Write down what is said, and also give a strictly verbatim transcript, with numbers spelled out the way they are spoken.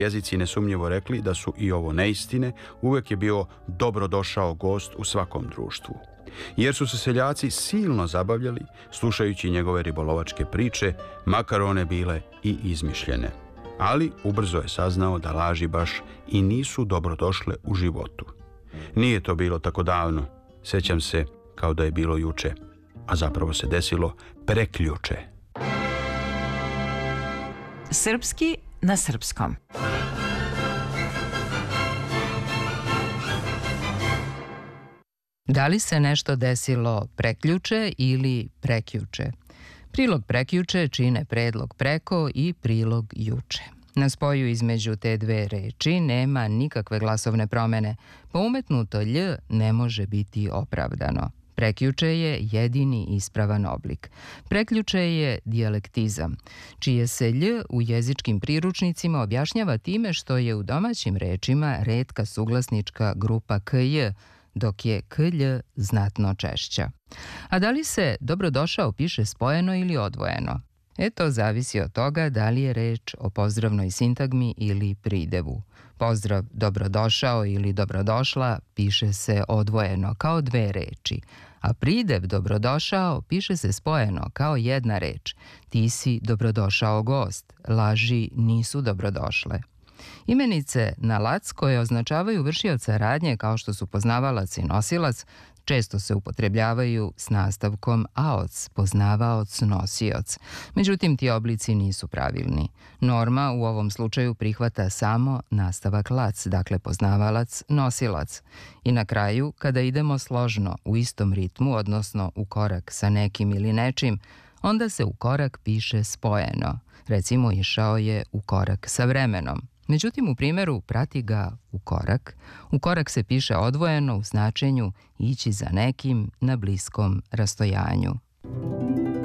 Jezici nesumnjivo rekli da su i ovo neistine, uvijek je bio dobrodošao gost u svakom društvu. Jer su se seljaci silno zabavljali slušajući njegove ribolovačke priče, makar one bile i izmišljene. Ali ubrzo je saznao da laži baš i nisu dobrodošle u životu. Nije to bilo tako davno, sjećam se kao da je bilo juče, a zapravo se desilo preključe. Srpski na srpskom. Da li se nešto desilo prekjuče ili prekjuče? Prilog prekjuče čine predlog preko i prilog juče. Na spoju između te dve reči nema nikakve glasovne promene, pa umetnuto lj ne može biti opravdano. Prekjuče je jedini ispravan oblik. Preključe je dijalektizam, čije se lj u jezičkim priručnicima objašnjava time što je u domaćim rečima retka suglasnička grupa kj, dok je klj znatno češća. A da li se dobrodošao piše spojeno ili odvojeno? E to zavisi od toga da li je reč o pozdravnoj sintagmi ili pridevu. Pozdrav dobrodošao ili dobrodošla piše se odvojeno kao dve reči, a pridev dobrodošao piše se spojeno kao jedna reč. Ti si dobrodošao gost, laži nisu dobrodošle. Imenice na lac koje označavaju vršioca radnje kao što su poznavalac i nosilac često se upotrebljavaju s nastavkom aoc, poznavaoc, nosioc. Međutim, ti oblici nisu pravilni. Norma u ovom slučaju prihvata samo nastavak lac, dakle poznavalac, nosilac. I na kraju, kada idemo složno u istom ritmu, odnosno u korak sa nekim ili nečim, onda se u korak piše spojeno. Recimo, išao je u korak sa vremenom. Međutim, u primjeru prati ga u korak, u korak se piše odvojeno u značenju ići za nekim na bliskom rastojanju.